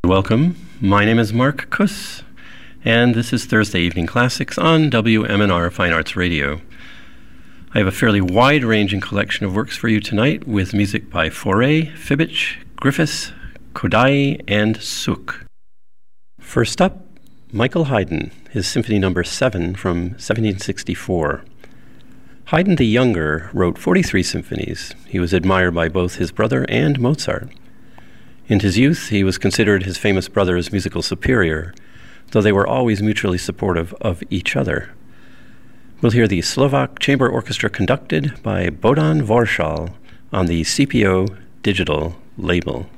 Welcome. My name is Mark Kuss, and this is Thursday Evening Classics on WMNR Fine Arts Radio. I have a fairly wide-ranging collection of works for you tonight with music by Fauré, Fibbich, Griffiths, Kodály, and Suk. First up, Michael Haydn, his Symphony No. 7 from 1764. Haydn the Younger wrote 43 symphonies. He was admired by both his brother and Mozart. In his youth, he was considered his famous brother's musical superior, though they were always mutually supportive of each other. We'll hear the Slovak Chamber Orchestra conducted by Bohdan Vorshal on the CPO Digital label.